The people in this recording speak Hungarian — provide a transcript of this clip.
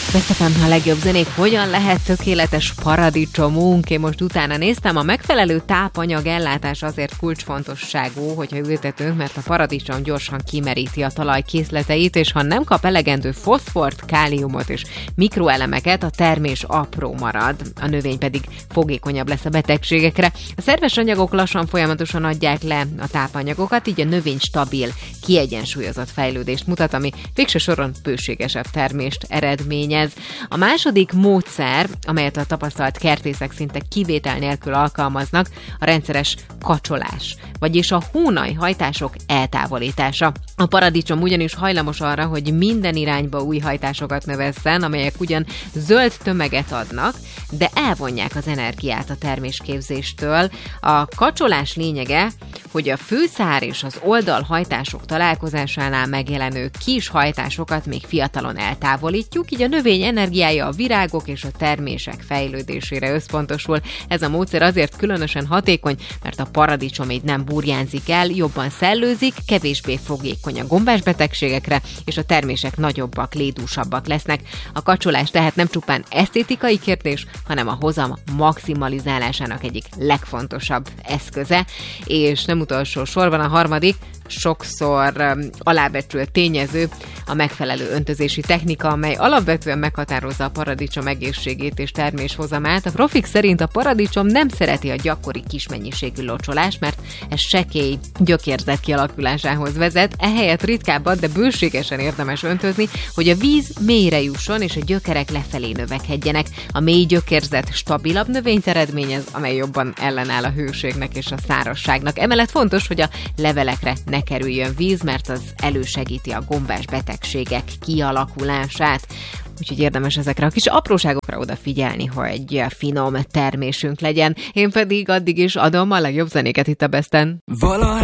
Beszéltem a legjobb zenék, hogyan lehet tökéletes paradicsomunk. Én most utána néztem, a megfelelő tápanyag ellátás azért kulcsfontosságú, hogyha ültetünk, mert a paradicsom gyorsan kimeríti a talaj készleteit, és ha nem kap elegendő foszfort, káliumot és mikroelemeket, a termés apró marad. A növény pedig fogékonyabb lesz a betegségekre. A szerves anyagok lassan folyamatosan adják le a tápanyagokat, így a növény stabil, kiegyensúlyozott fejlődést mutat, ami végső soron bőségesebb termést eredményez. A második módszer, amelyet a tapasztalt kertészek szinte kivétel nélkül alkalmaznak, a rendszeres kacsolás, vagyis a hónajhajtások eltávolítása. A paradicsom ugyanis hajlamos arra, hogy minden irányba új hajtásokat növesszen, amelyek ugyan zöld tömeget adnak, de elvonják az energiát a termésképzéstől. A kacsolás lényege, hogy a főszár és az oldalhajtások találkozásánál megjelenő kis hajtásokat még fiatalon eltávolítjuk, így a növény energiája a virágok és a termések fejlődésére összpontosul. Ez a módszer azért különösen hatékony, mert a paradicsom így nem burjánzik el, jobban szellőzik, kevésbé fogékony a gombásbetegségekre, és a termések nagyobbak, lédúsabbak lesznek. A kacsolás tehát nem csupán esztétikai kérdés, hanem a hozam maximalizálásának egyik legfontosabb eszköze, és nem utolsó sorban a harmadik, sokszor alábecsült tényező, a megfelelő öntözési technika, amely alapvetően meghatározza a paradicsom egészségét és terméshozamát. A profik szerint a paradicsom nem szereti a gyakori kis mennyiségű locsolást, mert ez sekély gyökérzet kialakulásához vezet, ehelyett ritkábbat, de bőségesen érdemes öntözni, hogy a víz mélyre jusson és a gyökerek lefelé növekedjenek. A mély gyökérzet stabilabb növényt eredményez, amely jobban ellenáll a hőségnek és a szárazságnak. Emellett fontos, hogy a levelekre ne kerüljön víz, mert az elősegíti a gombás betegségek kialakulását. Úgyhogy érdemes ezekre a kis apróságokra odafigyelni, hogy finom termésünk legyen. Én pedig addig is adom a legjobb zenéket itt a Besten.